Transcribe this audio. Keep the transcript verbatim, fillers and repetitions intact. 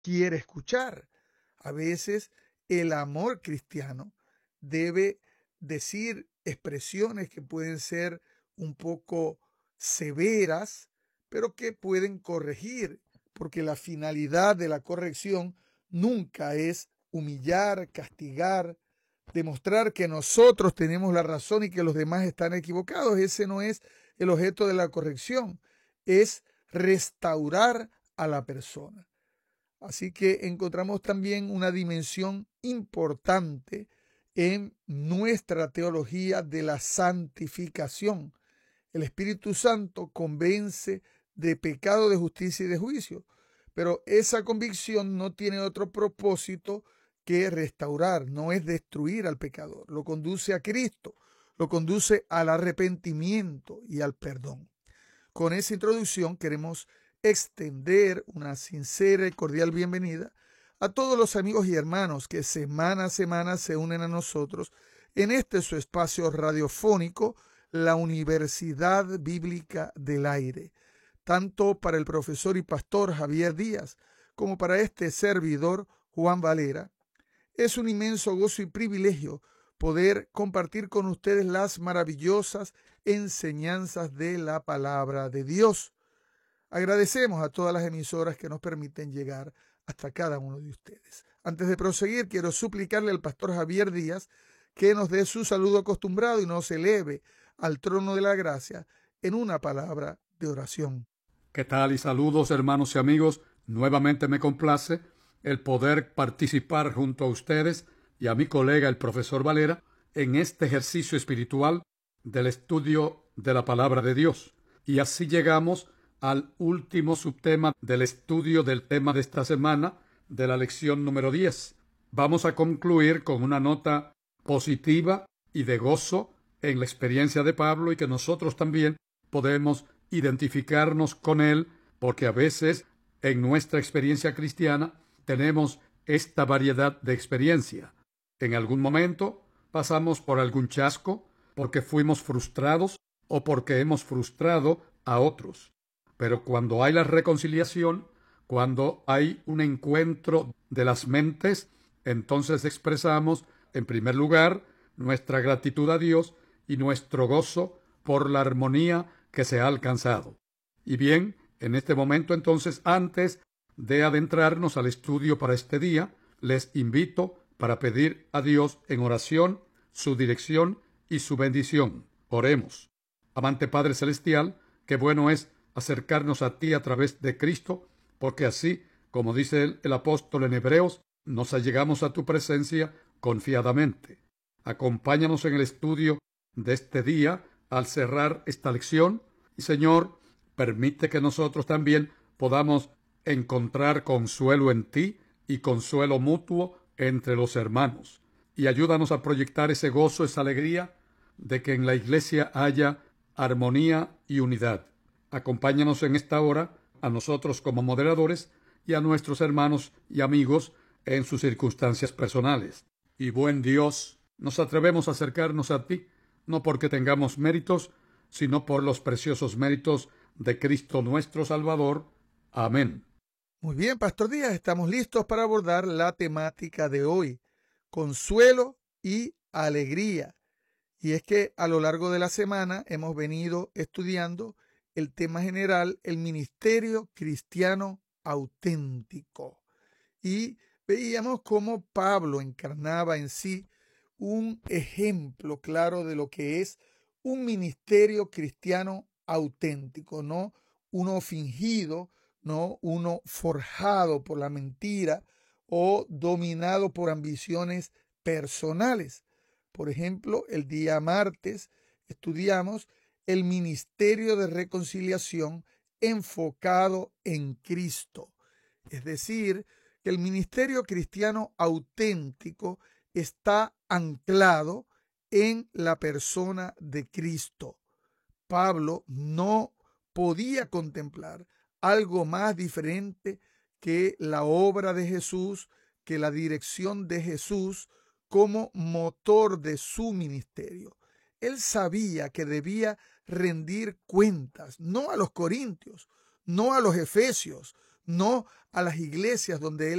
quiere escuchar. A veces el amor cristiano debe decir expresiones que pueden ser un poco severas, pero que pueden corregir, porque la finalidad de la corrección nunca es humillar, castigar, demostrar que nosotros tenemos la razón y que los demás están equivocados. Ese no es el objeto de la corrección, es restaurar a la persona. Así que encontramos también una dimensión importante en nuestra teología de la santificación. El Espíritu Santo convence de pecado, de justicia y de juicio, pero esa convicción no tiene otro propósito que restaurar, no es destruir al pecador, lo conduce a Cristo, lo conduce al arrepentimiento y al perdón. Con esa introducción queremos extender una sincera y cordial bienvenida a todos los amigos y hermanos que semana a semana se unen a nosotros en este su espacio radiofónico, la Universidad Bíblica del Aire, tanto para el profesor y pastor Javier Díaz como para este servidor Juan Valera. Es un inmenso gozo y privilegio poder compartir con ustedes las maravillosas enseñanzas de la palabra de Dios. Agradecemos a todas las emisoras que nos permiten llegar hasta cada uno de ustedes. Antes de proseguir, quiero suplicarle al pastor Javier Díaz que nos dé su saludo acostumbrado y nos eleve al trono de la gracia en una palabra de oración. ¿Qué tal? Y saludos, hermanos y amigos. Nuevamente me complace el poder participar junto a ustedes y a mi colega, el profesor Valera, en este ejercicio espiritual del estudio de la palabra de Dios. Y así llegamos al último subtema del estudio del tema de esta semana, de la lección número diez. Vamos a concluir con una nota positiva y de gozo en la experiencia de Pablo y que nosotros también podemos identificarnos con él, porque a veces en nuestra experiencia cristiana tenemos esta variedad de experiencia. En algún momento pasamos por algún chasco porque fuimos frustrados o porque hemos frustrado a otros. Pero cuando hay la reconciliación, cuando hay un encuentro de las mentes, entonces expresamos, en primer lugar, nuestra gratitud a Dios y nuestro gozo por la armonía que se ha alcanzado. Y bien, en este momento entonces, antes de adentrarnos al estudio para este día, les invito para pedir a Dios en oración su dirección y su bendición. Oremos. Amante Padre Celestial, qué bueno es acercarnos a ti a través de Cristo, porque así, como dice el, el apóstol en Hebreos, nos allegamos a tu presencia confiadamente. Acompáñanos en el estudio de este día al cerrar esta lección y, Señor, permite que nosotros también podamos encontrar consuelo en ti y consuelo mutuo entre los hermanos. Y ayúdanos a proyectar ese gozo, esa alegría de que en la iglesia haya armonía y unidad. Acompáñanos en esta hora a nosotros como moderadores y a nuestros hermanos y amigos en sus circunstancias personales. Y buen Dios, nos atrevemos a acercarnos a ti, no porque tengamos méritos, sino por los preciosos méritos de Cristo nuestro Salvador. Amén. Muy bien, Pastor Díaz, estamos listos para abordar la temática de hoy, consuelo y alegría. Y es que a lo largo de la semana hemos venido estudiando el tema general, el ministerio cristiano auténtico. Y veíamos cómo Pablo encarnaba en sí un ejemplo claro de lo que es un ministerio cristiano auténtico, no uno fingido, no uno forjado por la mentira o dominado por ambiciones personales. Por ejemplo, el día martes estudiamos el ministerio de reconciliación enfocado en Cristo. Es decir, que el ministerio cristiano auténtico está anclado en la persona de Cristo. Pablo no podía contemplar algo más diferente que la obra de Jesús, que la dirección de Jesús como motor de su ministerio. Él sabía que debía rendir cuentas, no a los corintios, no a los efesios, no a las iglesias donde él